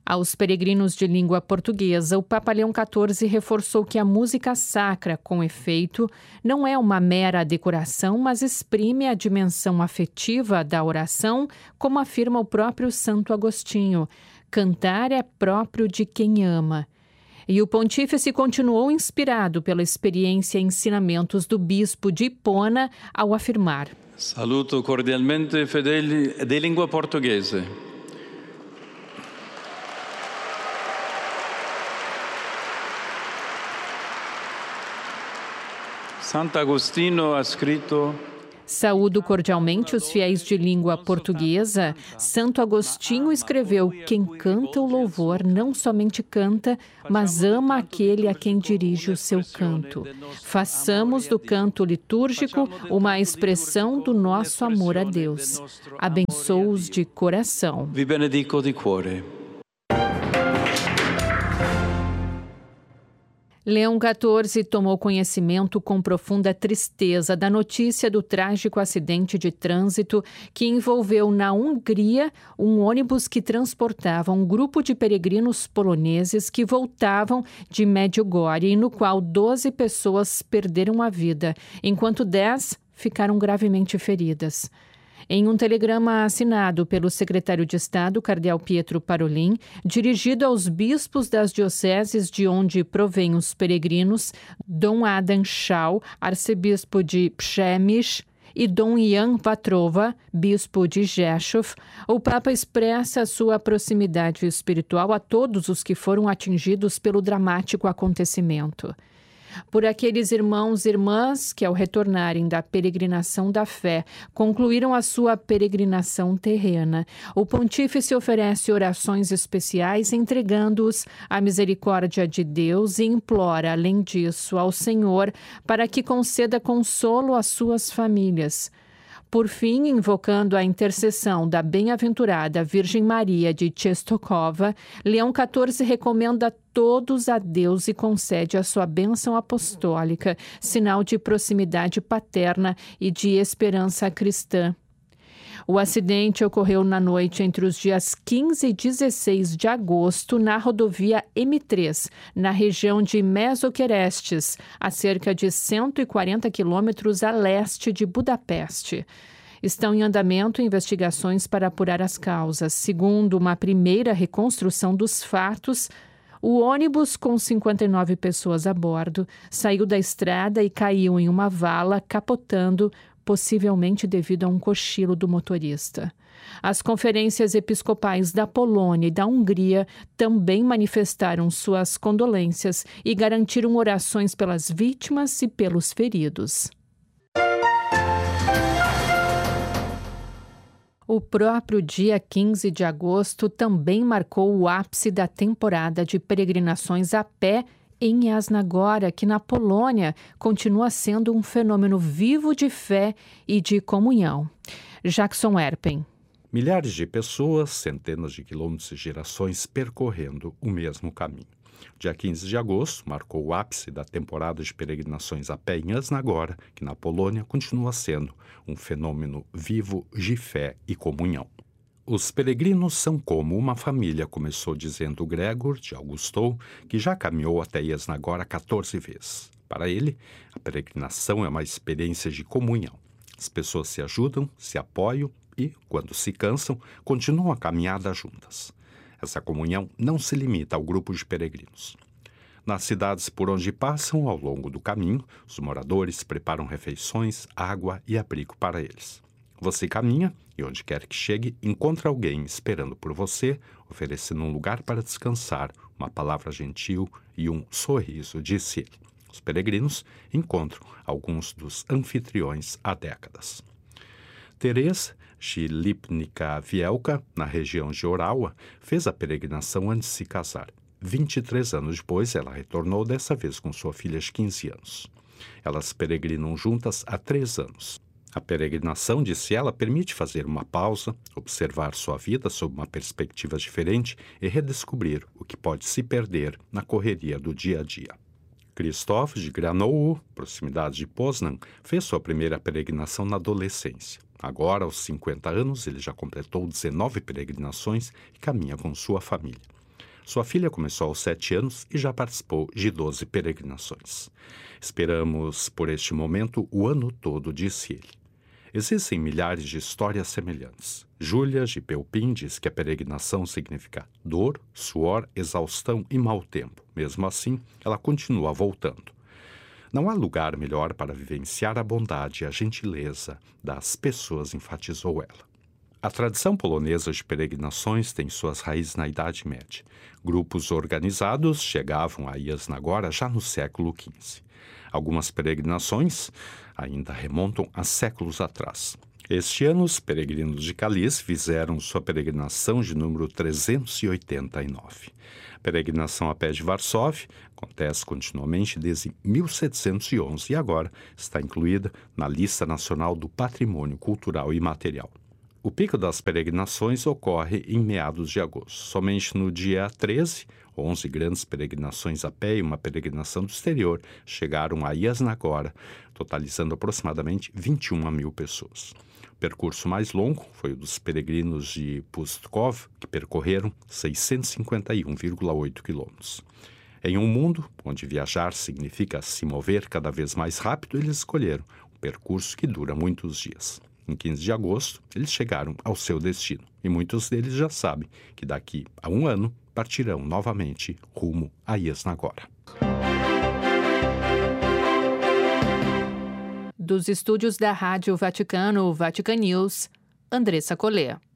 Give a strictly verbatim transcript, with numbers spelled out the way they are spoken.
Aos peregrinos de língua portuguesa, o Papa Leão quatorze reforçou que a música sacra, com efeito, não é uma mera decoração, mas exprime a dimensão afetiva da oração, como afirma o próprio Santo Agostinho. Cantar é próprio de quem ama. E o pontífice continuou inspirado pela experiência e ensinamentos do bispo de Hipona ao afirmar: Saluto cordialmente fedeli de língua portuguesa. Santo Agostinho ha scritto: Saúdo cordialmente os fiéis de língua portuguesa. Santo Agostinho escreveu: quem canta o louvor não somente canta, mas ama aquele a quem dirige o seu canto. Façamos do canto litúrgico uma expressão do nosso amor a Deus. Abençoo-os de coração. Vi benedico di cuore. Leão quatorze tomou conhecimento com profunda tristeza da notícia do trágico acidente de trânsito que envolveu na Hungria um ônibus que transportava um grupo de peregrinos poloneses que voltavam de Medjugorje e no qual doze pessoas perderam a vida, enquanto dez ficaram gravemente feridas. Em um telegrama assinado pelo secretário de Estado, cardeal Pietro Parolin, dirigido aos bispos das dioceses de onde provêm os peregrinos, Dom Adam Schau, arcebispo de Przemyśl, e Dom Jan Vatrova, bispo de Rzeszów, o Papa expressa sua proximidade espiritual a todos os que foram atingidos pelo dramático acontecimento. Por aqueles irmãos e irmãs que, ao retornarem da peregrinação da fé, concluíram a sua peregrinação terrena, o pontífice oferece orações especiais, entregando-os à misericórdia de Deus e implora, além disso, ao Senhor para que conceda consolo às suas famílias. Por fim, invocando a intercessão da bem-aventurada Virgem Maria de Czestochowa, Leão quatorze recomenda a todos a Deus e concede a sua bênção apostólica, sinal de proximidade paterna e de esperança cristã. O acidente ocorreu na noite entre os dias quinze e dezesseis de agosto na rodovia M três, na região de Mesoquerestes, a cerca de cento e quarenta quilômetros a leste de Budapeste. Estão em andamento investigações para apurar as causas. Segundo uma primeira reconstrução dos fatos, o ônibus, com cinquenta e nove pessoas a bordo, saiu da estrada e caiu em uma vala, capotando, possivelmente devido a um cochilo do motorista. As conferências episcopais da Polônia e da Hungria também manifestaram suas condolências e garantiram orações pelas vítimas e pelos feridos. O próprio dia quinze de agosto também marcou o ápice da temporada de peregrinações a pé em Jasnagora, que na Polônia continua sendo um fenômeno vivo de fé e de comunhão. Jackson Erpen. Milhares de pessoas, centenas de quilômetros e gerações percorrendo o mesmo caminho. Dia quinze de agosto marcou o ápice da temporada de peregrinações a pé em Jasnagora, que na Polônia continua sendo um fenômeno vivo de fé e comunhão. Os peregrinos são como uma família, começou dizendo Gregor de Augustou, que já caminhou até Jasnagora quatorze vezes. Para ele, a peregrinação é uma experiência de comunhão. As pessoas se ajudam, se apoiam e, quando se cansam, continuam a caminhada juntas. Essa comunhão não se limita ao grupo de peregrinos. Nas cidades por onde passam, ao longo do caminho, os moradores preparam refeições, água e abrigo para eles. Você caminha e, onde quer que chegue, encontra alguém esperando por você, oferecendo um lugar para descansar, uma palavra gentil e um sorriso, disse ele. Os peregrinos encontram alguns dos anfitriões há décadas. Teresa Shilipnica Vielka, na região de Orawa, fez a peregrinação antes de se casar. vinte e três anos depois, ela retornou, dessa vez com sua filha de quinze anos. Elas peregrinam juntas há três anos. A peregrinação, disse ela, permite fazer uma pausa, observar sua vida sob uma perspectiva diferente e redescobrir o que pode se perder na correria do dia a dia. Krzysztof de Granowo, proximidade de Poznan, fez sua primeira peregrinação na adolescência. Agora, aos cinquenta anos, ele já completou dezenove peregrinações e caminha com sua família. Sua filha começou aos sete anos e já participou de doze peregrinações. Esperamos por este momento o ano todo, disse ele. Existem milhares de histórias semelhantes. Júlia de Pelpin diz que a peregrinação significa dor, suor, exaustão e mau tempo. Mesmo assim, ela continua voltando. Não há lugar melhor para vivenciar a bondade e a gentileza das pessoas, enfatizou ela. A tradição polonesa de peregrinações tem suas raízes na Idade Média. Grupos organizados chegavam a Jasna-Góra já no século quinze. Algumas peregrinações ainda remontam a séculos atrás. Este ano, os peregrinos de Kalisz fizeram sua peregrinação de número trezentos e oitenta e nove. A peregrinação a pé de Varsóvia acontece continuamente desde mil setecentos e onze e agora está incluída na Lista Nacional do Patrimônio Cultural e Imaterial. O pico das peregrinações ocorre em meados de agosto. Somente no dia treze, onze grandes peregrinações a pé e uma peregrinação do exterior chegaram a Jasna-Góra, totalizando aproximadamente vinte e uma mil pessoas. O percurso mais longo foi o dos peregrinos de Pustkov, que percorreram seiscentos e cinquenta e um vírgula oito quilômetros. Em um mundo onde viajar significa se mover cada vez mais rápido, eles escolheram um percurso que dura muitos dias. Em quinze de agosto, eles chegaram ao seu destino e muitos deles já sabem que daqui a um ano partirão novamente rumo a Jasna-Góra. Dos estúdios da Rádio Vaticano, Vatican News, Andressa Collet.